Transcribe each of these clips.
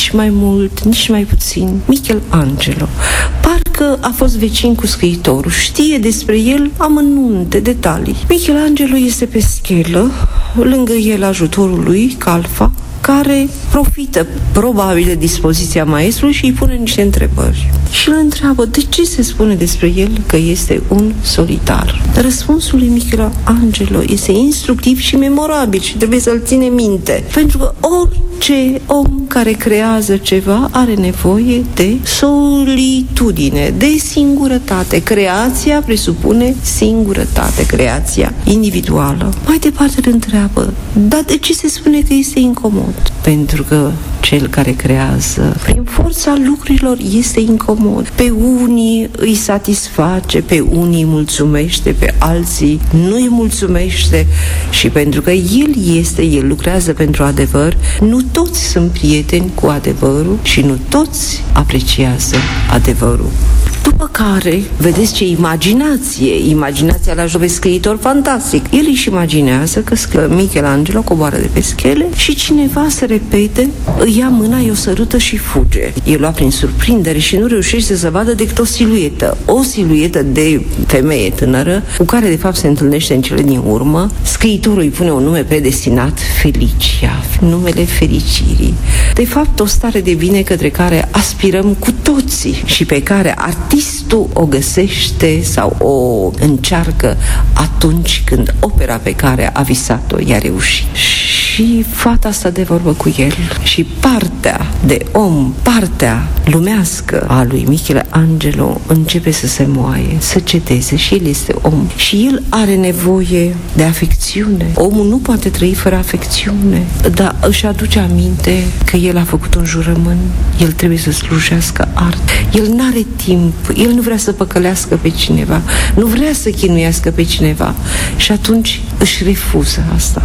nici mai mult, nici mai puțin, Michelangelo. Parcă a fost vecin cu scriitorul, știe despre el amănunte, detalii. Michelangelo este pe schelă, lângă el ajutorul lui, Calfa, care profită probabil de dispoziția maestrului și îi pune niște întrebări. Și îl întreabă de ce se spune despre el că este un solitar. Răspunsul lui Michelangelo este instructiv și memorabil și trebuie să-l ține minte. Pentru că orice om care creează ceva are nevoie de solitudine, de singurătate. Creația presupune singurătate, creația individuală. Mai departe îl întreabă, dar de ce se spune că este incomod? Pentru că cel care creează, prin forța lucrurilor, este incomod. Pe unii îi satisface, pe unii îi mulțumește, pe alții nu îi mulțumește și pentru că el lucrează pentru adevăr, nu toți sunt prieteni cu adevărul și nu toți apreciază adevărul. După care, vedeți ce imaginația la joc, scriitor fantastic. El își imaginează că Michelangelo coboară de pe schele și cineva se repede, îi ia mâna, îi o sărută și fuge. E luat prin surprindere și nu reușește să vadă decât o siluetă de femeie tânără, cu care de fapt se întâlnește în cele din urmă. Scriitorul îi pune un nume predestinat, Felicia, numele fericirii. De fapt, o stare de bine către care aspirăm cu toții și pe care artistul o găsește sau o încearcă atunci când opera pe care a visat-o i-a reușit. Și fata stă de vorbă cu el și partea de om, partea lumească a lui Michelangelo începe să se moaie, să cedeze și el este om. Și el are nevoie de afecțiune. Omul nu poate trăi fără afecțiune, dar își aduce aminte că el a făcut un jurământ, el trebuie să slujească artă. El n-are timp, el nu vrea să păcălească pe cineva, nu vrea să chinuiască pe cineva și atunci își refuză asta.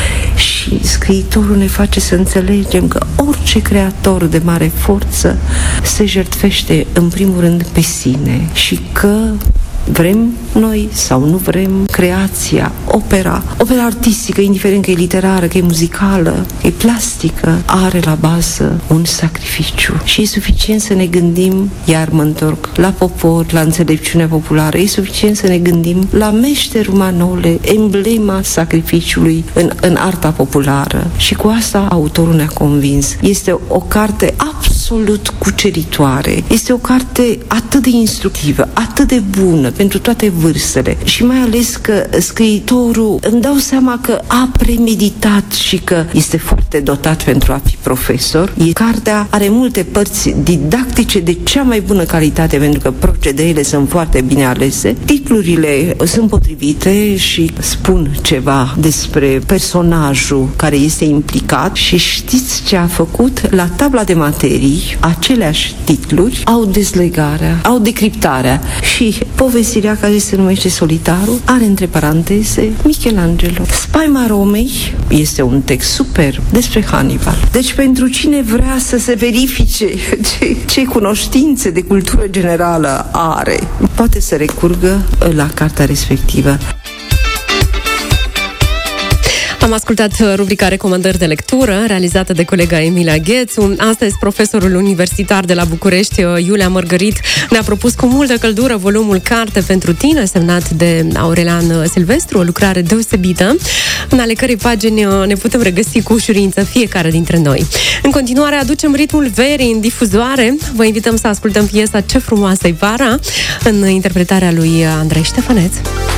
Și scriitorul ne face să înțelegem că orice creator de mare forță se jertfește în primul rând pe sine și că vrem noi sau nu vrem, creația, opera artistică, indiferent că e literară, că e muzicală, că e plastică, are la bază un sacrificiu. Și e suficient să ne gândim, iar mă întorc la popor, la înțelepciunea populară, e suficient să ne gândim la meșterul Manole, emblema sacrificiului în arta populară. Și cu asta autorul ne-a convins. Este o carte absolut cuceritoare. Este o carte atât de instructivă, atât de bună pentru toate vârstele și mai ales că scriitorul, îmi dau seama că a premeditat și că este foarte dotat pentru a fi profesor. Cartea are multe părți didactice de cea mai bună calitate pentru că procedeele sunt foarte bine alese, titlurile sunt potrivite și spun ceva despre personajul care este implicat și știți ce a făcut? La tabla de materii, aceleași titluri au dezlegarea, au decriptarea și povestirea care se numește Solitarul are între paranteze Michelangelo. Spaima Romei este un text superb despre Hannibal. Deci pentru cine vrea să se verifice ce cunoștințe de cultură generală are, poate să recurgă la cartea respectivă. Am ascultat rubrica Recomandări de lectură, realizată de colega Emilia Ghețu. Astăzi, profesorul universitar de la București, Iulia Mărgărit, ne-a propus cu multă căldură volumul Carte pentru tine, semnat de Aurelian Silvestru, o lucrare deosebită, în ale cărei pagini ne putem regăsi cu ușurință fiecare dintre noi. În continuare, aducem ritmul verii în difuzoare. Vă invităm să ascultăm piesa Ce frumoasă-i vara, în interpretarea lui Andrei Ștefăneț.